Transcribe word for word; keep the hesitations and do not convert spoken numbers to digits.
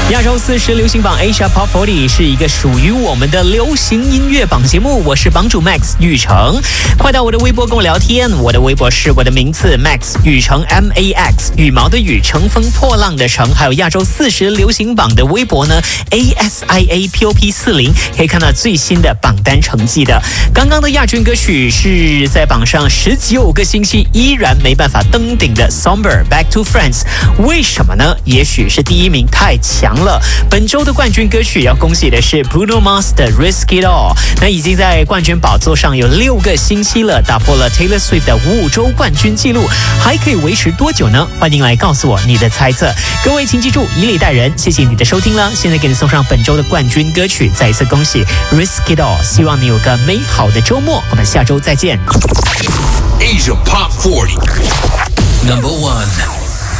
亚洲四十流行榜 Asia Pop 四十是一个属于我们的流行音乐榜节目，我是榜主 Max 宇成。快到我的微博跟我聊天，我的微博是我的名字 Max 宇成 M A X 羽毛的羽，乘风破浪的乘，还有亚洲四十流行榜的微博呢 A S I A P O P 四十，可以看到最新的榜单成绩的。刚刚的亚军歌曲是在榜上十九个星期依然没办法登顶的 Somber Back to Friends， 为什么呢？也许是第一名太强了。本周的冠军歌曲要恭喜的是 Bruno Mars 的 Risk It All， 那已经在冠军宝座上有六个星期了，打破了 Taylor Swift 的五周冠军纪录，还可以维持多久呢？欢迎来告诉我你的猜测。各位请记住，以礼待人，谢谢你的收听了。现在给你送上本周的冠军歌曲，再一次恭喜 Risk It All， 希望你有个美好的周末，我们下周再见。 Asia Pop 四十 Number One。